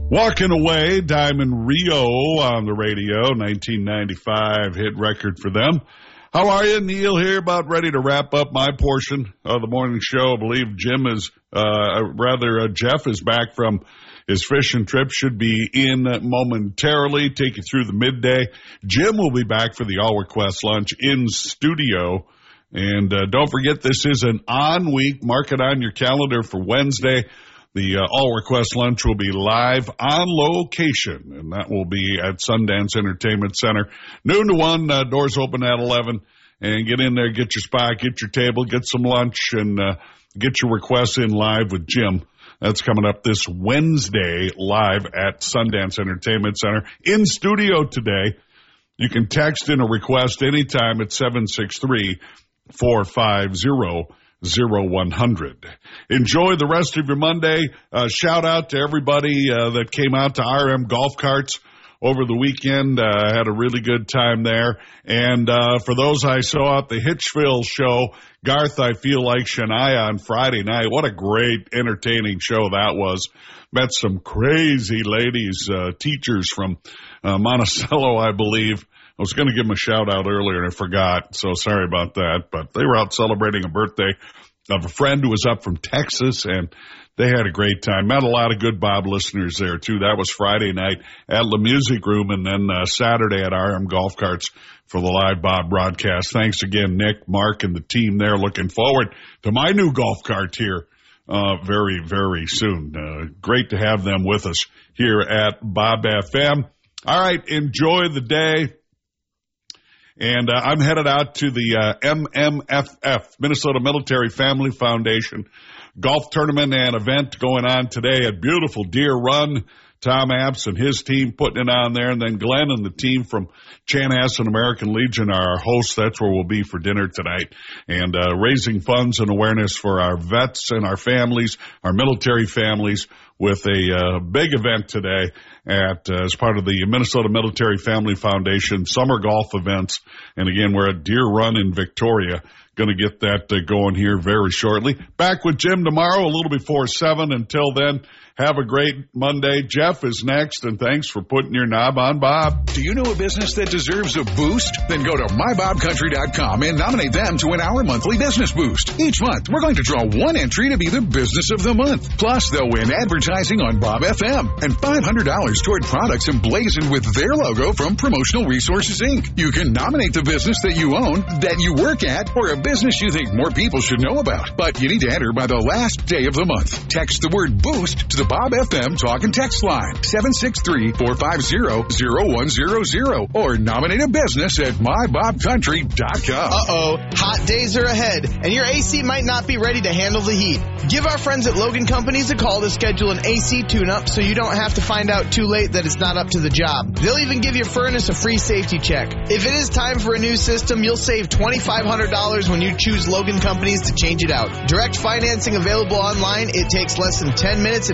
Walking Away, Diamond Rio on the radio, 1995 hit record for them. How are you? Neil here, about ready to wrap up my portion of the morning show. I believe Jeff is back from his fishing trip, should be in momentarily, take you through the midday. Jim will be back for the All Request Lunch in studio. And don't forget, this is an on week. Mark it on your calendar for Wednesday. The All Request Lunch will be live on location, and that will be at Sundance Entertainment Center. Noon to 1, doors open at 11. And get in there, get your spot, get your table, get some lunch, and get your requests in live with Jim. That's coming up this Wednesday live at Sundance Entertainment Center. In studio today, you can text in a request anytime at 763-450-0100. Enjoy the rest of your Monday. Shout out to everybody that came out to RM Golf Carts over the weekend. Had a really good time there. And for those I saw at the Hitchville show, Garth, I Feel Like Shania on Friday night. What a great, entertaining show that was. Met some crazy ladies, teachers from Monticello, I believe. I was going to give them a shout-out earlier, and I forgot, so sorry about that. But they were out celebrating a birthday of a friend who was up from Texas, and they had a great time. Met a lot of good Bob listeners there, too. That was Friday night at La Music Room, and then Saturday at RM Golf Carts for the live Bob broadcast. Thanks again, Nick, Mark, and the team there. Looking forward to my new golf cart here very, very soon. Great to have them with us here at Bob FM. All right, enjoy the day. And I'm headed out to the MMFF, Minnesota Military Family Foundation, golf tournament and event going on today at beautiful Deer Run. Tom Apps and his team putting it on there. And then Glenn and the team from Chanhassen American Legion are our hosts. That's where we'll be for dinner tonight. And raising funds and awareness for our vets and our families, our military families, with a big event today as part of the Minnesota Military Family Foundation summer golf events. And again, we're at Deer Run in Victoria. Going to get that going here very shortly. Back with Jim tomorrow, a little before 7. Until then, have a great Monday. Jeff is next, and thanks for putting your knob on Bob. Do you know a business that deserves a boost? Then go to mybobcountry.com and nominate them to win our monthly business boost. Each month, we're going to draw one entry to be the business of the month. Plus, they'll win advertising on Bob FM and $500 toward products emblazoned with their logo from Promotional Resources, Inc. You can nominate the business that you own, that you work at, or a business you think more people should know about. But you need to enter by the last day of the month. Text the word boost to the Bob FM talk and text line 763-450-0100 or nominate a business at mybobcountry.com. Hot days are ahead and your AC might not be ready to handle the heat. Give our friends at Logan Companies a call to schedule an AC tune-up so you don't have to find out too late that it's not up to the job. They'll even give your furnace a free safety check. If it is time for a new system, you'll save $2,500 when you choose Logan Companies to change it out. Direct financing available online. It takes less than 10 minutes